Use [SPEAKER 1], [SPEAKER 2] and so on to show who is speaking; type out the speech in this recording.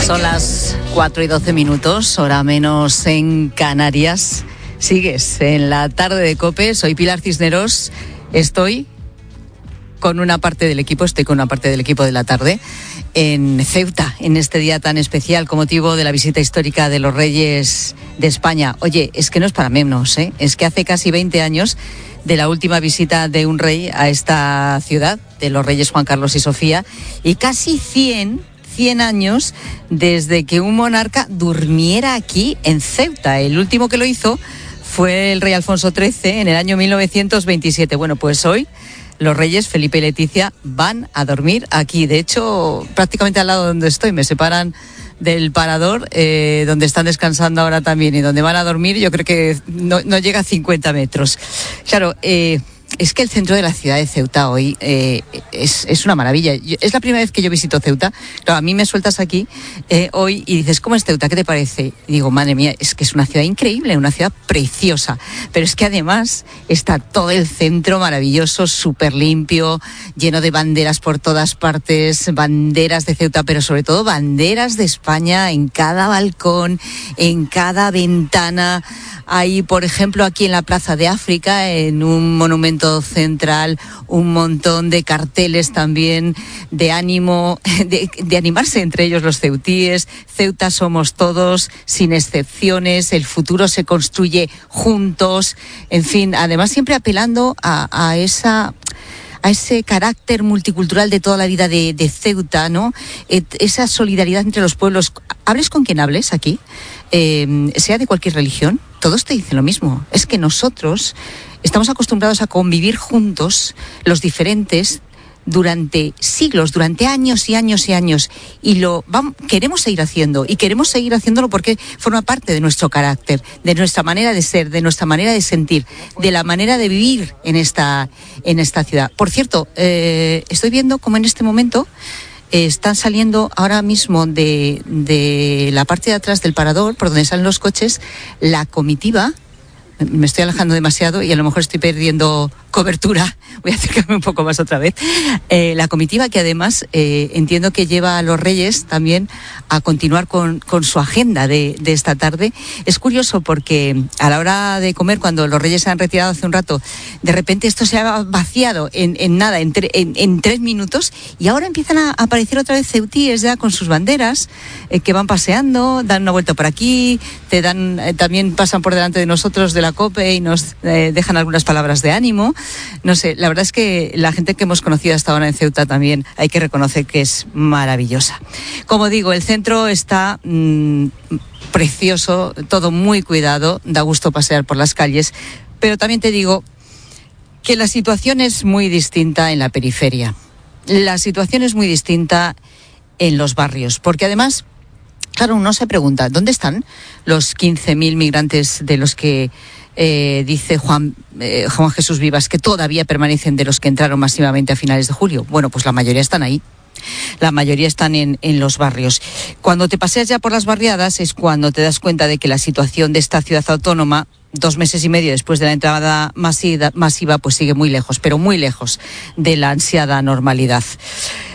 [SPEAKER 1] Son las 4:12, hora menos en Canarias. Sigues en la tarde de COPE. Soy Pilar Cisneros. Estoy con una parte del equipo de la tarde en Ceuta, en este día tan especial con motivo de la visita histórica de los Reyes de España. Oye, es que no es para menos, ¿eh? Es que hace casi 20 años de la última visita de un rey a esta ciudad, de los Reyes Juan Carlos y Sofía, y casi 100 años desde que un monarca durmiera aquí en Ceuta. El último que lo hizo fue el rey Alfonso XIII en el año 1927. Bueno, pues hoy los reyes Felipe y Leticia van a dormir aquí. De hecho, prácticamente al lado donde estoy, me separan del parador, donde están descansando ahora también y donde van a dormir, yo creo que no llega a 50 metros. Claro, es que el centro de la ciudad de Ceuta hoy es una maravilla. Es la primera vez que yo visito Ceuta. Claro, a mí me sueltas aquí hoy y dices, ¿cómo es Ceuta? ¿Qué te parece? Y digo, madre mía, es que es una ciudad increíble, una ciudad preciosa. Pero es que además está todo el centro maravilloso, súper limpio, lleno de banderas por todas partes, banderas de Ceuta, pero sobre todo banderas de España en cada balcón, en cada ventana. Hay, por ejemplo, aquí en la Plaza de África, en un monumento central, un montón de carteles también de ánimo, de animarse entre ellos los ceutíes. Ceuta somos todos, sin excepciones, el futuro se construye juntos. En fin, además siempre apelando a ese carácter multicultural de toda la vida de Ceuta, ¿no? Esa solidaridad entre los pueblos. Hables con quien hables aquí, sea de cualquier religión, todos te dicen lo mismo. Es que nosotros estamos acostumbrados a convivir juntos, los diferentes, durante siglos, durante años y años y años, y queremos seguir haciendo, y queremos seguir haciéndolo porque forma parte de nuestro carácter, de nuestra manera de ser, de nuestra manera de sentir, de la manera de vivir en esta ciudad. Por cierto, estoy viendo cómo en este momento están saliendo ahora mismo de la parte de atrás del parador, por donde salen los coches, la comitiva. Me estoy alejando demasiado y a lo mejor estoy perdiendo cobertura. Voy a acercarme un poco más otra vez. La comitiva que además entiendo que lleva a los reyes también a continuar con su agenda de esta tarde. Es curioso porque a la hora de comer, cuando los reyes se han retirado hace un rato, de repente esto se ha vaciado en nada, en 3 minutos, y ahora empiezan a aparecer otra vez ceutíes ya con sus banderas que van paseando, dan una vuelta por aquí, también pasan por delante de nosotros de la COPE y nos dejan algunas palabras de ánimo. No sé, la verdad es que la gente que hemos conocido hasta ahora en Ceuta también hay que reconocer que es maravillosa. Como digo, el centro está precioso, todo muy cuidado, da gusto pasear por las calles, pero también te digo que la situación es muy distinta en la periferia. La situación es muy distinta en los barrios, porque además, claro, uno se pregunta, ¿dónde están los 15.000 migrantes de los que dice Juan Jesús Vivas que todavía permanecen, de los que entraron masivamente a finales de julio? Bueno, pues la mayoría están ahí. La mayoría están en los barrios. Cuando te paseas ya por las barriadas es cuando te das cuenta de que la situación de esta ciudad autónoma, 2 meses y medio después de la entrada masiva, pues sigue muy lejos, pero muy lejos de la ansiada normalidad.